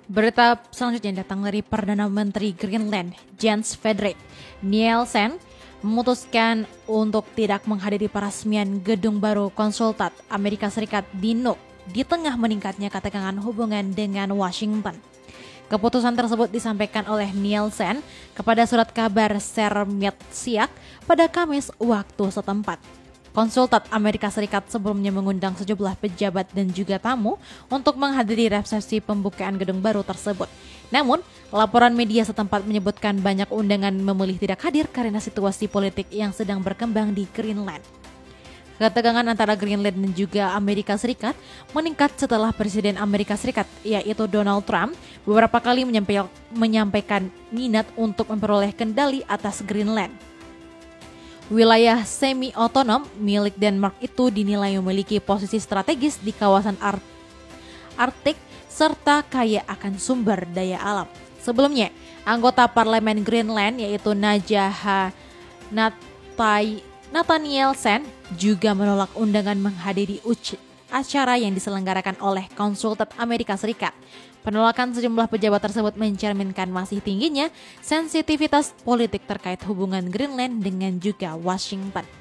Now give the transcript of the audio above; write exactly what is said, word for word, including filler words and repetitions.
Berita selanjutnya datang dari Perdana Menteri Greenland, Jens Frederik Nielsen, memutuskan untuk tidak menghadiri peresmian gedung baru konsulat Amerika Serikat di Nuuk di tengah meningkatnya ketegangan hubungan dengan Washington. Keputusan tersebut disampaikan oleh Nielsen kepada surat kabar Sermitsiaq pada Kamis waktu setempat. Konsulat Amerika Serikat sebelumnya mengundang sejumlah pejabat dan juga tamu untuk menghadiri resepsi pembukaan gedung baru tersebut. Namun, laporan media setempat menyebutkan banyak undangan memilih tidak hadir karena situasi politik yang sedang berkembang di Greenland. Ketegangan antara Greenland dan juga Amerika Serikat meningkat setelah Presiden Amerika Serikat, yaitu Donald Trump, beberapa kali menyampaikan minat untuk memperoleh kendali atas Greenland. Wilayah semi-otonom milik Denmark itu dinilai memiliki posisi strategis di kawasan Ar- Arktik serta kaya akan sumber daya alam. Sebelumnya, anggota parlemen Greenland yaitu Najaha Natai Nathanielsen juga menolak undangan menghadiri uc- acara yang diselenggarakan oleh Konsulat Amerika Serikat. Penolakan sejumlah pejabat tersebut mencerminkan masih tingginya sensitivitas politik terkait hubungan Greenland dengan juga Washington.